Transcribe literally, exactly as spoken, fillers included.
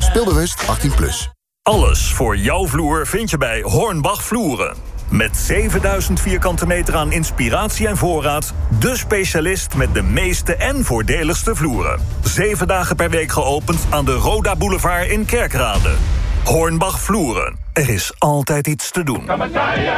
Speelbewust achttien plus. Alles voor jouw vloer vind je bij Hornbach Vloeren. Met zevenduizend vierkante meter aan inspiratie en voorraad. De specialist met de meeste en voordeligste vloeren. Zeven dagen per week geopend aan de Roda Boulevard in Kerkrade. Hornbach Vloeren. Er is altijd iets te doen.